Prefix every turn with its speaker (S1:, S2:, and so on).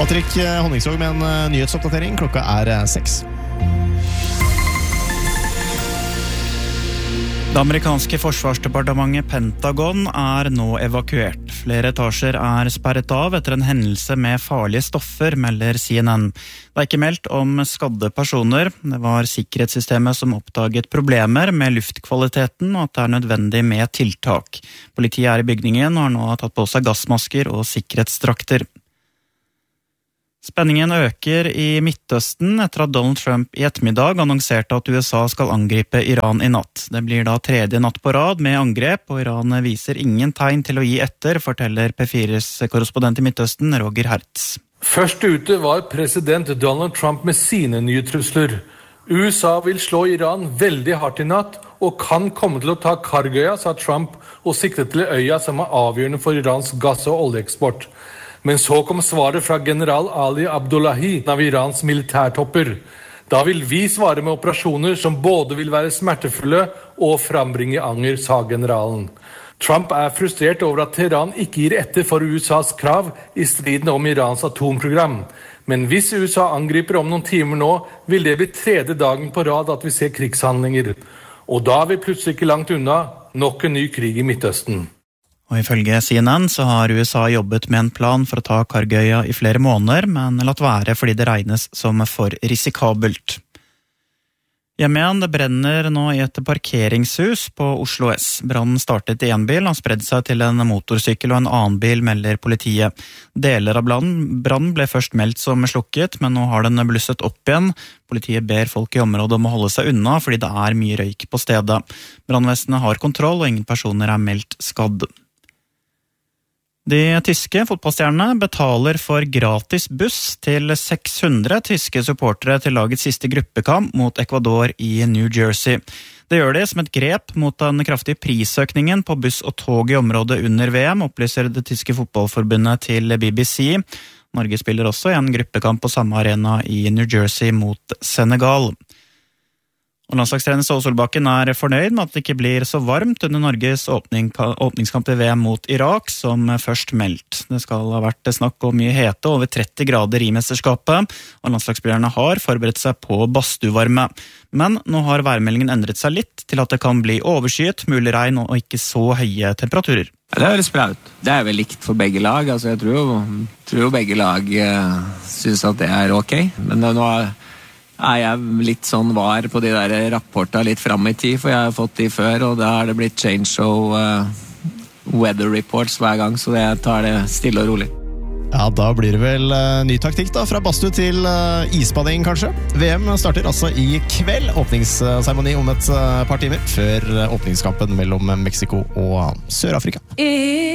S1: Patrick Honningsvåg med en nyhetsoppdatering. Klokka 6.
S2: Det amerikanske forsvarsdepartementet Pentagon nå evakuert. Flere etasjer sperret av etter en hendelse med farlige stoffer, melder CNN. Det ikke meldt om skadde personer. Det var sikkerhetssystemet som oppdaget problemer med luftkvaliteten, og at det nødvendig med tiltak. Politiet I bygningen og har nå tatt på seg gassmasker og sikkerhetsdrakter. Spenningen øker I Midtøsten etter at Donald Trump I ettermiddag annonserte at USA skal angripe Iran I natt. Det blir da 3. natt på rad med angrep, og Iran viser ingen tegn til å gi etter, forteller P4s korrespondent I Midtøsten, Roger Hertz.
S3: Først ute var president Donald Trump med sine nye trusler. USA vil slå Iran veldig hardt I natt, og kan komme til å ta Kargøya, sa Trump, og sikte til øya som avgjørende for Irans gass- og oljeeksport. Men så kom svaret fra general Ali Abdullahi av Irans militærtopper. Da vil vi svare med operasjoner som både vil være smertefulle og frambringe anger, sa generalen. Trump frustrert over at Teheran ikke gir etter for USAs krav I striden om Irans atomprogram. Men hvis USA angriper om noen timer nå, vil det bli 3. dagen på rad at vi ser krigshandlinger. Og da vi plutselig ikke langt unna nok en ny krig I Midtøsten.
S2: Og ifølge CNN så har USA jobbet med en plan for å ta Kargøya I flere måneder, men latt være fordi det regnes som for risikabelt. Hjemme igjen, det brenner nå I et parkeringshus på Oslo S. Brannen startet I en bil og spredde seg til en motorsykkel og en annen bil, melder politiet. Deler av brannen ble først meldt som slukket, men nå har den blusset opp igjen. Politiet ber folk I området om å holde seg unna, fordi det mye røyk på stedet. Brannvesenet har kontroll, og ingen personer meldt skadd. De tyske fotballstjernene betaler for gratis buss til 600 tyske supportere til lagets siste gruppekamp mot Ecuador I New Jersey. Det gjør de som et grep mot den kraftige prisøkningen på buss og tog I området under VM, opplyser det tyske fotballforbundet til BBC. Norge spiller også I en gruppekamp på samme arena I New Jersey mot Senegal. Og landslagstrener Ståle Solbakken fornøyd med at det ikke blir så varmt under Norges åpningskamp I VM mot Irak som først meldt. Det skal ha vært snakk om mye hete, over 30 grader I mesterskapet, og landslagsspillerne har forberedt seg på badstuevarme. Men nå har værmeldingen endret seg litt til at det kan bli overskyet, mulig regn og ikke så høye temperaturer.
S4: Det høres bra ut. Det vel likt for begge lag. Altså, jeg tror begge lag synes at det ok. Men nå jeg litt sånn var på de der rapportene litt frem I tid, for jeg har fått de før, og da har det blitt change og weather reports hver gang, så jeg tar det stille og rolig.
S1: Ja, da blir det vel ny taktikk da, fra badstue til isbading kanskje. VM starter altså I kveld, åpningsseremoni om et par timer, før åpningskampen mellom Mexico og Sør-Afrika.